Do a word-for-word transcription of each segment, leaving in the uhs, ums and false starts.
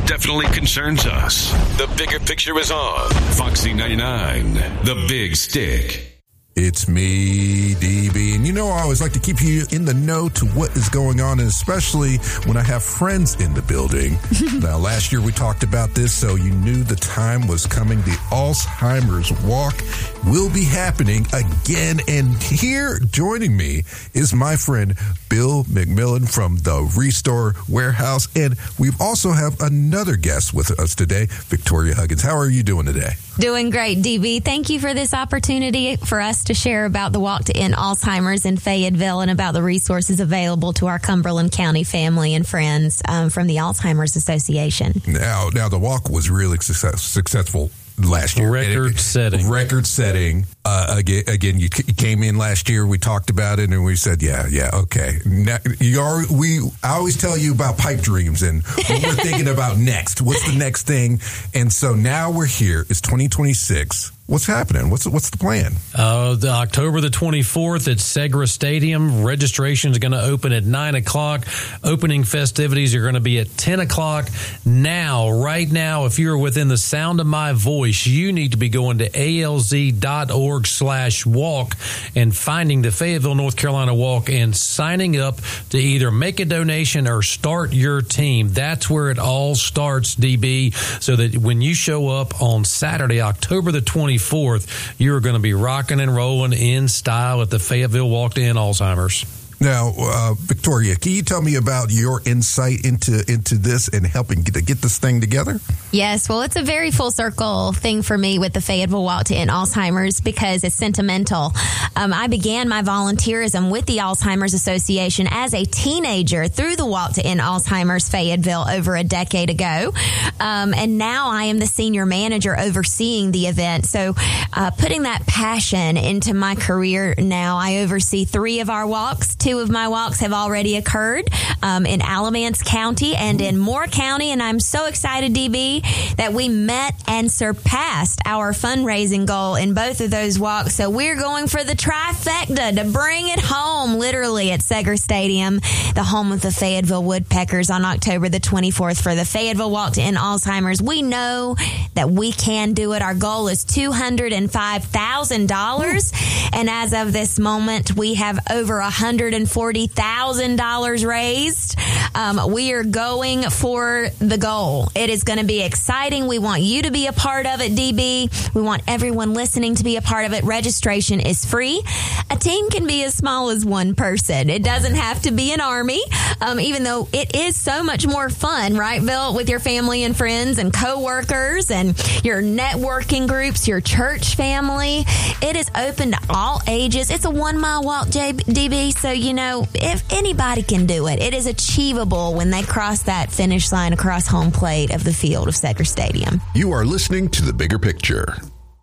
definitely concerns us. The Bigger Picture is on Foxy ninety-nine, The Big Stick. It's me, D B, and you know I always like to keep you in the know to what is going on, and especially when I have friends in the building. Now, last year we talked about this, so you knew the time was coming. The Alzheimer's Walk will be happening again, and here joining me is my friend Bill McMillan from the Restore Warehouse, and we also have another guest with us today, Victoria Huggins. How are you doing today? Doing great, D B. Thank you for this opportunity for us to share about the Walk to End Alzheimer's in Fayetteville and about the resources available to our Cumberland County family and friends um, from the Alzheimer's Association. Now, now the walk was really success, successful last year. Record setting. Record setting. Uh, again, again, you came in last year. We talked about it, and we said, "Yeah, yeah, okay." Now, you are. We. I always tell you about pipe dreams and what we're thinking about next. What's the next thing? And so now we're here. It's twenty twenty-six. What's happening? What's what's the plan? Uh, the October the twenty-fourth at Segra Stadium. Registration is going to open at nine o'clock. Opening festivities are going to be at ten o'clock. Now, right now, if you're within the sound of my voice, you need to be going to A L Z dot org slash walk and finding the Fayetteville, North Carolina Walk and signing up to either make a donation or start your team. That's where it all starts, D B, so that when you show up on Saturday, October the twenty-fourth, you're going to be rocking and rolling in style at the Fayetteville Walk to End Alzheimer's. Now, uh, Victoria, can you tell me about your insight into into this and helping get, to get this thing together? Yes, well, it's a very full circle thing for me with the Fayetteville Walk to End Alzheimer's because it's sentimental. Um, I began my volunteerism with the Alzheimer's Association as a teenager through the Walk to End Alzheimer's Fayetteville over a decade ago. Um, and now I am the senior manager overseeing the event. So uh, putting that passion into my career now, I oversee three of our walks. Two of my walks have already occurred um, in Alamance County and in Moore County. And I'm so excited, D B, that we met and surpassed our fundraising goal in both of those walks. So we're going for the trifecta to bring it home, literally, at Segra Stadium, the home of the Fayetteville Woodpeckers, on October the twenty-fourth for the Fayetteville Walk to End Alzheimer's. We know that we can do it. Our goal is two hundred five thousand dollars. And as of this moment, we have over one hundred forty thousand dollars raised. Um, we are going for the goal. It is going to be exciting. We want you to be a part of it, D B. We want everyone listening to be a part of it. Registration is free. A team can be as small as one person. It doesn't have to be an army, um, even though it is so much more fun, right, Bill, with your family and friends and coworkers and your networking groups, your church family. It is open to all ages. It's a one-mile walk, J- D B, so, you know, if anybody can do it, it is achievable when they cross that finish line across home plate of the field of Segra Stadium. You are listening to The Bigger Picture.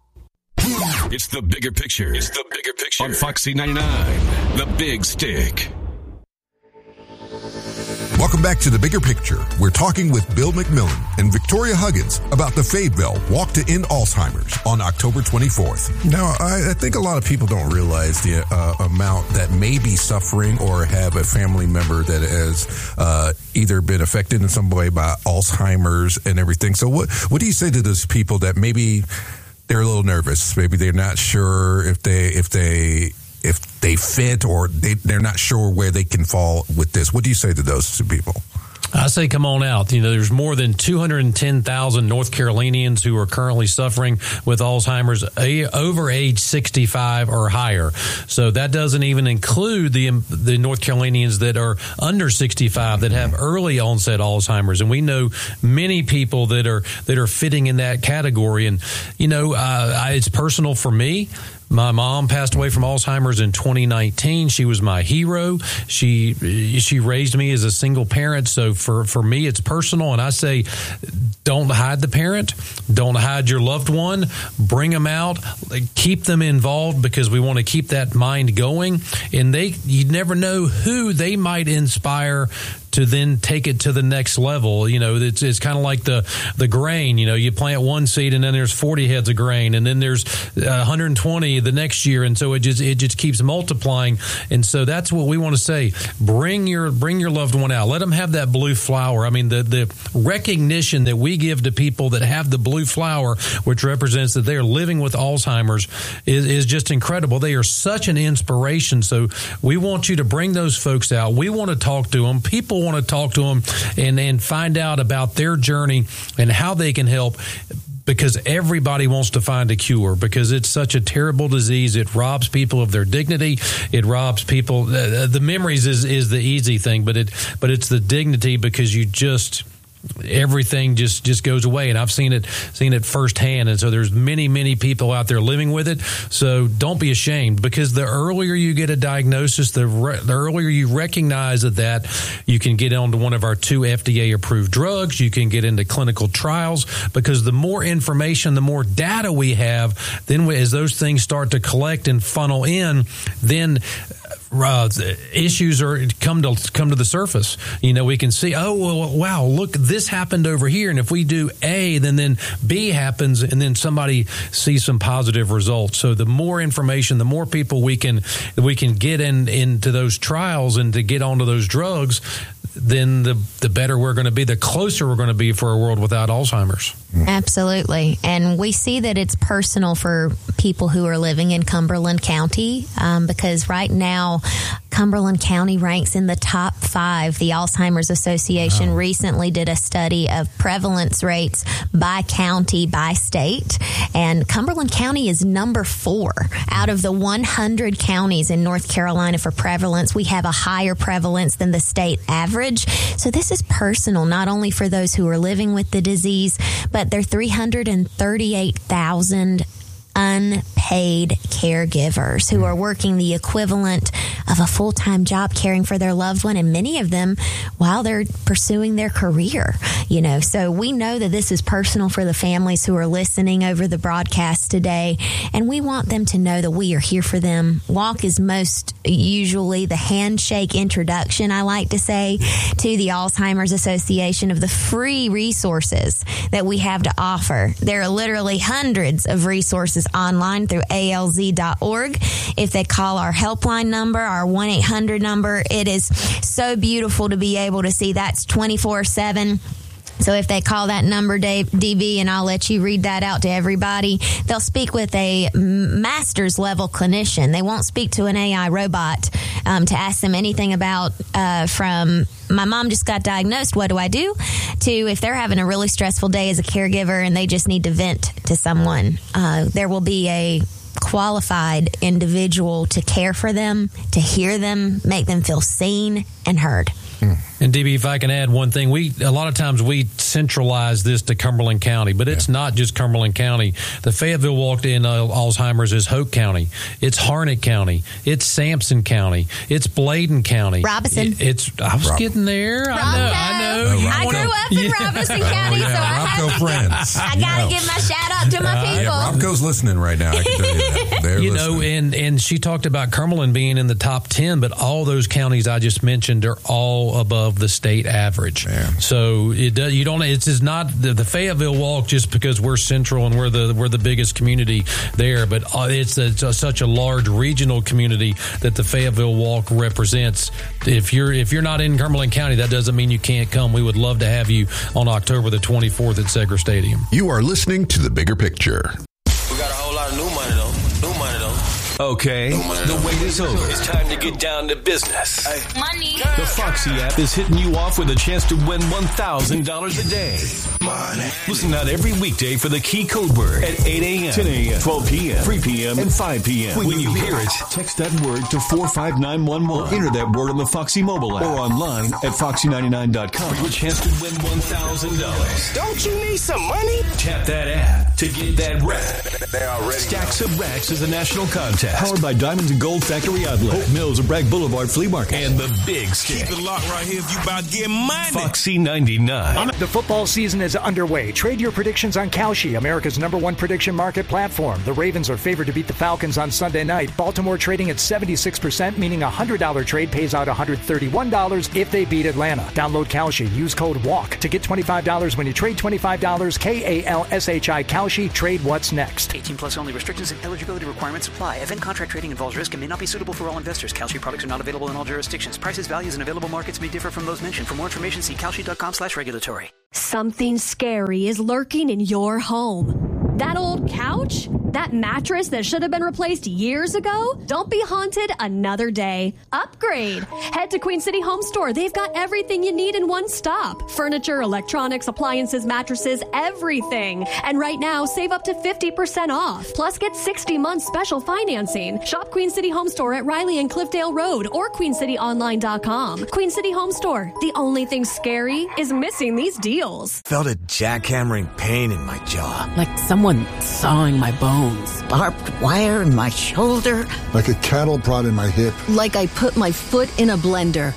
It's The Bigger Picture. It's The Bigger Picture. On Foxy ninety-nine, The Big Stick. Welcome back to The Bigger Picture. We're talking with Bill McMillan and Victoria Huggins about the Fayetteville Walk to End Alzheimer's on October twenty-fourth. Now, I, I think a lot of people don't realize the uh, amount that may be suffering or have a family member that has uh, either been affected in some way by Alzheimer's and everything. So what, what do you say to those people that maybe they're a little nervous? Maybe they're not sure if they, if they, if they fit or they, they're not sure where they can fall with this. What do you say to those two people? I say come on out. You know, there's more than two hundred ten thousand North Carolinians who are currently suffering with Alzheimer's a, over age sixty-five or higher. So that doesn't even include the the North Carolinians that are under sixty-five that have early onset Alzheimer's. And we know many people that are that are fitting in that category. And, you know, uh, I, it's personal for me. My mom passed away from Alzheimer's in twenty nineteen. She was my hero. She she raised me as a single parent. So for, for me, it's personal. And I say, don't hide the parent. Don't hide your loved one. Bring them out. Keep them involved because we want to keep that mind going. And they you never know who they might inspire to then take it to the next level. You know, it's, it's kind of like the, the grain. You know, you plant one seed and then there's forty heads of grain, and then there's one hundred twenty the next year, and so it just it just keeps multiplying. And so that's what we want to say. Bring your bring your loved one out. Let them have that blue flower. I mean, the the recognition that we give to people that have the blue flower, which represents that they are living with Alzheimer's, is, is just incredible. They are such an inspiration. So we want you to bring those folks out. We want to talk to them. People want to talk to them and, and find out about their journey and how they can help, because everybody wants to find a cure, because it's such a terrible disease. It robs people of their dignity. It robs people. Uh, the memories is, is the easy thing, but it but it's the dignity, because you just everything just, just goes away. And I've seen it seen it firsthand. And so there's many, many people out there living with it. So don't be ashamed, because the earlier you get a diagnosis, the, re- the earlier you recognize that, you can get onto one of our two F D A approved drugs. You can get into clinical trials, because the more information, the more data we have, then we, as those things start to collect and funnel in, then Uh, issues are come to come to the surface. You know, we can see, oh, well, wow, look, this happened over here, and if we do A, then then B happens, and then somebody sees some positive results. So the more information, the more people we can we can get in into those trials and to get onto those drugs, then the the better we're going to be, the closer we're going to be for a world without Alzheimer's. Absolutely. And we see that it's personal for people who are living in Cumberland County, um, because right now Cumberland County ranks in the top five. The Alzheimer's Association wow. recently did a study of prevalence rates by county, by state, and Cumberland County is number four out of the one hundred counties in North Carolina for prevalence. We have a higher prevalence than the state average. So this is personal, not only for those who are living with the disease, but there are three hundred thirty-eight thousand unpaid caregivers who are working the equivalent of a full-time job caring for their loved one, and many of them while they're pursuing their career, you know. So we know that this is personal for the families who are listening over the broadcast today, and we want them to know that we are here for them. Walk is most usually the handshake introduction, I like to say, to the Alzheimer's Association of the free resources that we have to offer. There are literally hundreds of resources online through A L Z dot org. If they call our helpline number, our one eight hundred number, it is so beautiful to be able to see that's twenty-four seven. So if they call that number, Dave, D B, and I'll let you read that out to everybody, they'll speak with a master's level clinician. They won't speak to an A I robot um, to ask them anything about uh, from my mom just got diagnosed, what do I do? To if they're having a really stressful day as a caregiver and they just need to vent to someone, uh, there will be a qualified individual to care for them, to hear them, make them feel seen and heard. And D B, if I can add one thing, we a lot of times we centralize this to Cumberland County, but it's yeah. not just Cumberland County. The Fayetteville Walk to End Alzheimer's is Hoke County, it's Harnett County, it's Sampson County, it's Bladen County, Robinson. It, it's I was Rob- getting there. Robco. I know. I know. Oh, I grew up in yeah. Robinson County, oh, yeah. so I Robco have friends. I got to yeah. give my shout out to my uh, people. Yeah, Robco's listening right now. I can tell you that. They're you listening. know, and and she talked about Cumberland being in the top ten, but all those counties I just mentioned are all above the state average. Man. So it does, you don't. It's just not the, the Fayetteville Walk just because we're central and we're the we're the biggest community there, but it's, a, it's a, such a large regional community that the Fayetteville Walk represents. If you're if you're not in Cumberland County, that doesn't mean you can't come. We would love to have you on October the twenty-fourth at Segra Stadium. You are listening to The Bigger Picture. We got a whole lot of new money though. New money though. Okay, the wait is over. It's time to get down to business. Money. The Foxy app is hitting you off with a chance to win one thousand dollars a day. Money. Listen out every weekday for the key code word at eight a.m., ten a.m., twelve p.m., three p.m., and five p.m. When you hear it, text that word to four five nine one one. Enter that word on the Foxy mobile app or online at foxy ninety-nine dot com for your chance to win one thousand dollars. Don't you need some money? Tap that app to get that rack. Stacks of Racks is a national contest Contest. Powered by Diamonds and Gold Factory Outlet, Hope Mills of Bragg Boulevard Flea Market, and The Big Stick. Keep it locked right here if you about to get money. Foxy ninety-nine. The football season is underway. Trade your predictions on Kalshi, America's number one prediction market platform. The Ravens are favored to beat the Falcons on Sunday night. Baltimore trading at seventy-six percent, meaning a one hundred dollars trade pays out one hundred thirty-one dollars if they beat Atlanta. Download Kalshi. Use code WALK to get twenty-five dollars when you trade twenty-five dollars. K A L S H I Kalshi. Trade what's next. eighteen plus only. Restrictions and eligibility requirements apply. Event contract trading involves risk and may not be suitable for all investors. Kalshi products are not available in all jurisdictions. Prices, values, and available markets may differ from those mentioned. For more information, see kalshi.com slash regulatory. Something scary is lurking in your home. That old couch? That mattress that should have been replaced years ago? Don't be haunted another day. Upgrade. Head to Queen City Home Store. They've got everything you need in one stop. Furniture, electronics, appliances, mattresses, everything. And right now, save up to fifty percent off. Plus, get sixty months special financing. Shop Queen City Home Store at Riley and Cliffdale Road or queen city online dot com. Queen City Home Store. The only thing scary is missing these deals. Felt a jackhammering pain in my jaw. Like someone sawing my bones. Barbed wire in my shoulder. Like a cattle prod in my hip. Like I put my foot in a blender.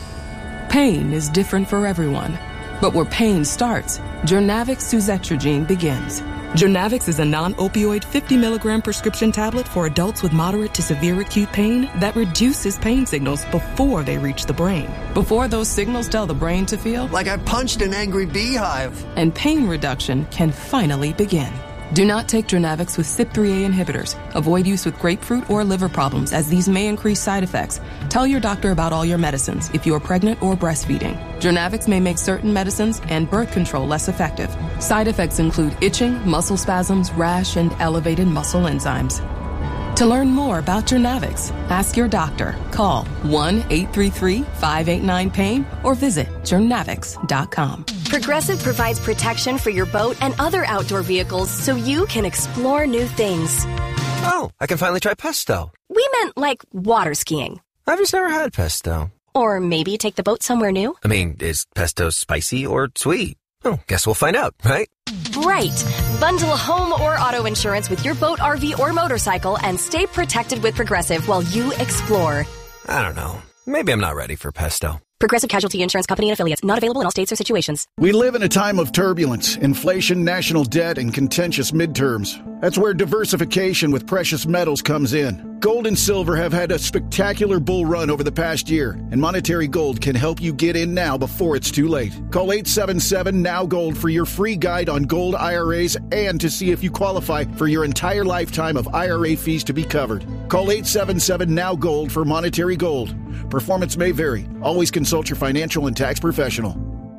Pain is different for everyone. But where pain starts, Jurnavix suzetrigine begins. Jurnavix is a non-opioid fifty milligram prescription tablet for adults with moderate to severe acute pain that reduces pain signals before they reach the brain. Before those signals tell the brain to feel like I punched an angry beehive. And pain reduction can finally begin. Do not take Jurnavix with C Y P three A inhibitors. Avoid use with grapefruit or liver problems, as these may increase side effects. Tell your doctor about all your medicines if you are pregnant or breastfeeding. Jurnavix may make certain medicines and birth control less effective. Side effects include itching, muscle spasms, rash, and elevated muscle enzymes. To learn more about Jurnavix, ask your doctor. Call one eight three three, five eight nine, pain or visit jurnavix dot com. Progressive provides protection for your boat and other outdoor vehicles so you can explore new things. Oh, I can finally try pesto. We meant like water skiing. I've just never had pesto. Or maybe take the boat somewhere new. I mean, is pesto spicy or sweet? Oh, guess we'll find out, right? Right. Bundle home or auto insurance with your boat, R V, or motorcycle and stay protected with Progressive while you explore. I don't know. Maybe I'm not ready for pesto. Progressive Casualty Insurance Company and Affiliates. Not available in all states or situations. We live in a time of turbulence, inflation, national debt, and contentious midterms. That's where diversification with precious metals comes in. Gold and silver have had a spectacular bull run over the past year, and Monetary Gold can help you get in now before it's too late. Call eight seven seven, N O W Gold for your free guide on gold I R As and to see if you qualify for your entire lifetime of I R A fees to be covered. Call eight seven seven, N O W Gold for Monetary Gold. Performance may vary. Always consult your financial and tax professional.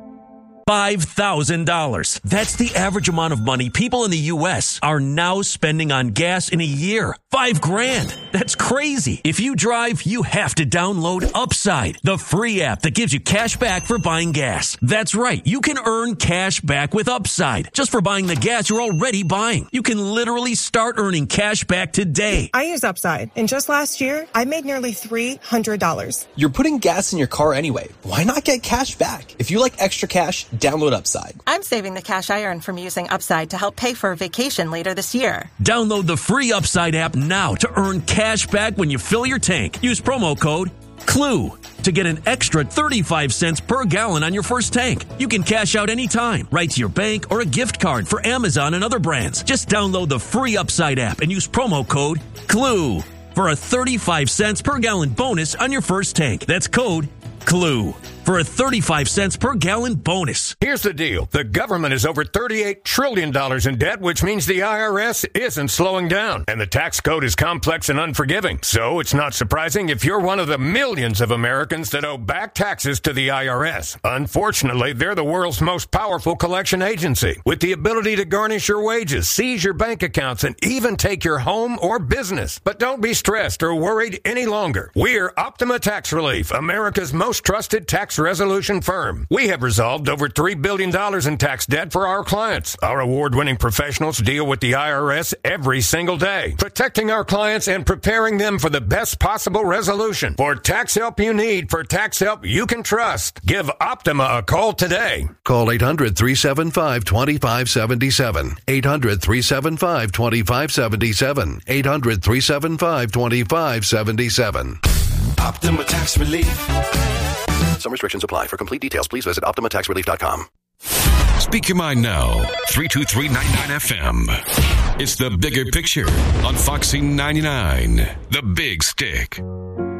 five thousand dollars. That's the average amount of money people in the U S are now spending on gas in a year. Five grand. That's crazy. If you drive, you have to download Upside, the free app that gives you cash back for buying gas. That's right. You can earn cash back with Upside just for buying the gas you're already buying. You can literally start earning cash back today. I use Upside, and just last year, I made nearly three hundred dollars. You're putting gas in your car anyway. Why not get cash back? If you like extra cash, download Upside. I'm saving the cash I earn from using Upside to help pay for a vacation later this year. Download the free Upside app now to earn cash back when you fill your tank. Use promo code CLUE to get an extra thirty-five cents per gallon on your first tank. You can cash out anytime, right to your bank or a gift card for Amazon and other brands. Just download the free Upside app and use promo code CLUE for a thirty-five cents per gallon bonus on your first tank. That's code CLUE for a thirty-five cents per gallon bonus. Here's the deal. The government is over thirty-eight trillion dollars in debt, which means the I R S isn't slowing down. And the tax code is complex and unforgiving. So it's not surprising if you're one of the millions of Americans that owe back taxes to the I R S. Unfortunately, they're the world's most powerful collection agency, with the ability to garnish your wages, seize your bank accounts, and even take your home or business. But don't be stressed or worried any longer. We're Optima Tax Relief, America's most trusted tax tax resolution firm. We have resolved over three billion dollars in tax debt for our clients. Our award-winning professionals deal with the I R S every single day, protecting our clients and preparing them for the best possible resolution. For tax help you need, for tax help you can trust, give Optima a call today. Call eight hundred, three seven five, two five seven seven. eight hundred, three seven five, two five seven seven. eight hundred, three seven five, two five seven seven. Optima Tax Relief. Some restrictions apply. For complete details, please visit optima tax relief dot com. Speak your mind now. three two three nine nine F M. It's The Bigger Picture on Foxy ninety-nine. The Big Stick.